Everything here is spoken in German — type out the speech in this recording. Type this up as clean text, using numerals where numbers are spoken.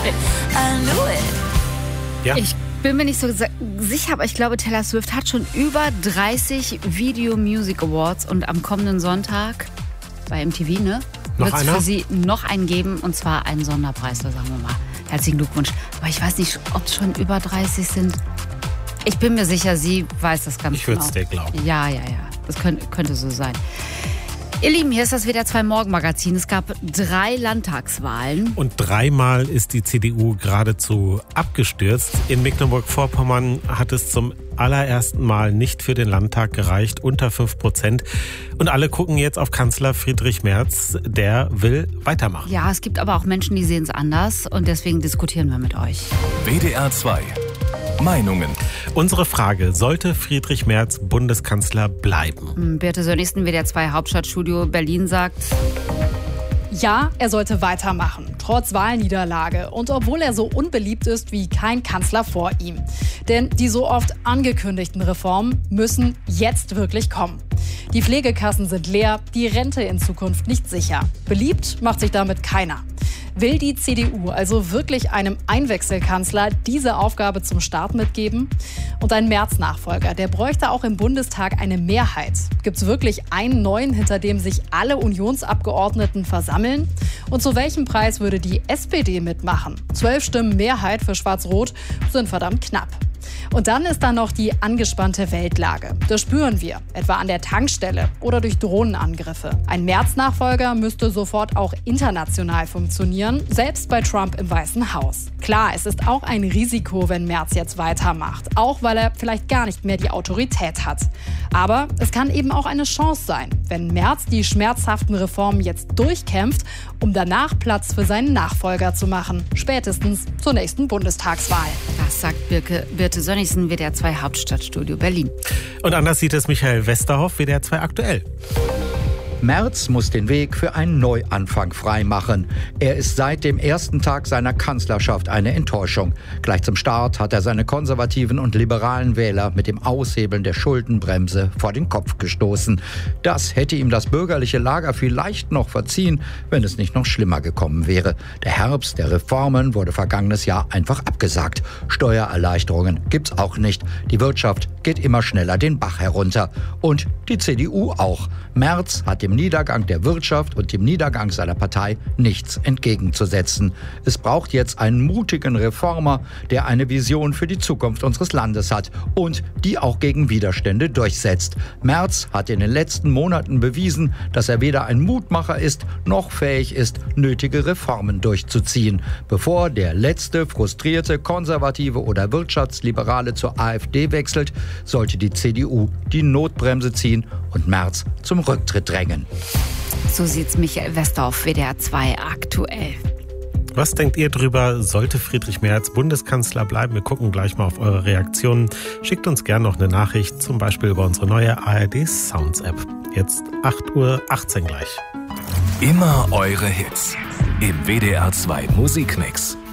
I knew it. Ja. Ich bin mir nicht so sicher, aber ich glaube, Taylor Swift hat schon über 30 Video Music Awards und am kommenden Sonntag bei MTV, ne? Wird es für sie noch einen geben, und zwar einen Sonderpreis, da sagen wir mal. Herzlichen Glückwunsch. Aber ich weiß nicht, ob es schon über 30 sind. Ich bin mir sicher, sie weiß das ganz genau. Ich würde es dir glauben. Ja. Das könnte so sein. Ihr Lieben, hier ist das WDR 2 Morgenmagazin. Es gab 3 Landtagswahlen. Und 3-mal ist die CDU geradezu abgestürzt. In Mecklenburg-Vorpommern hat es zum allerersten Mal nicht für den Landtag gereicht, unter 5%. Und alle gucken jetzt auf Kanzler Friedrich Merz. Der will weitermachen. Ja, es gibt aber auch Menschen, die sehen es anders. Und deswegen diskutieren wir mit euch. WDR 2 Meinungen. Unsere Frage: Sollte Friedrich Merz Bundeskanzler bleiben? Birte Sönnigsen, WDR 2 Hauptstadtstudio Berlin, sagt: Ja, er sollte weitermachen, trotz Wahlniederlage und obwohl er so unbeliebt ist wie kein Kanzler vor ihm. Denn die so oft angekündigten Reformen müssen jetzt wirklich kommen. Die Pflegekassen sind leer, die Rente in Zukunft nicht sicher. Beliebt macht sich damit keiner. Will die CDU also wirklich einem Einwechselkanzler diese Aufgabe zum Start mitgeben? Und ein Merz-Nachfolger, der bräuchte auch im Bundestag eine Mehrheit. Gibt es wirklich einen neuen, hinter dem sich alle Unionsabgeordneten versammeln? Und zu welchem Preis würde die SPD mitmachen? 12 Stimmen Mehrheit für Schwarz-Rot sind verdammt knapp. Und dann ist da noch die angespannte Weltlage. Das spüren wir, etwa an der Tankstelle oder durch Drohnenangriffe. Ein Merz-Nachfolger müsste sofort auch international funktionieren, selbst bei Trump im Weißen Haus. Klar, es ist auch ein Risiko, wenn Merz jetzt weitermacht, auch weil er vielleicht gar nicht mehr die Autorität hat. Aber es kann eben auch eine Chance sein, wenn Merz die schmerzhaften Reformen jetzt durchkämpft, um danach Platz für seinen Nachfolger zu machen, spätestens zur nächsten Bundestagswahl. Das sagt Birte Sönnigsen, WDR 2 Hauptstadtstudio Berlin. Und anders sieht es Michael Westerhoff, WDR 2 aktuell. Merz muss den Weg für einen Neuanfang freimachen. Er ist seit dem ersten Tag seiner Kanzlerschaft eine Enttäuschung. Gleich zum Start hat er seine konservativen und liberalen Wähler mit dem Aushebeln der Schuldenbremse vor den Kopf gestoßen. Das hätte ihm das bürgerliche Lager vielleicht noch verziehen, wenn es nicht noch schlimmer gekommen wäre. Der Herbst der Reformen wurde vergangenes Jahr einfach abgesagt. Steuererleichterungen gibt's auch nicht. Die Wirtschaft geht immer schneller den Bach herunter. Und die CDU auch. Merz hat dem Niedergang der Wirtschaft und dem Niedergang seiner Partei nichts entgegenzusetzen. Es braucht jetzt einen mutigen Reformer, der eine Vision für die Zukunft unseres Landes hat und die auch gegen Widerstände durchsetzt. Merz hat in den letzten Monaten bewiesen, dass er weder ein Mutmacher ist, noch fähig ist, nötige Reformen durchzuziehen. Bevor der letzte frustrierte Konservative oder Wirtschaftsliberale zur AfD wechselt, sollte die CDU die Notbremse ziehen und Merz zum Rücktritt drängen. So sieht's Michael Westerhoff, WDR 2 aktuell. Was denkt ihr drüber? Sollte Friedrich Merz Bundeskanzler bleiben? Wir gucken gleich mal auf eure Reaktionen. Schickt uns gerne noch eine Nachricht, zum Beispiel über unsere neue ARD Sounds App. Jetzt 8:18 Uhr gleich. Immer eure Hits im WDR 2 Musikmix.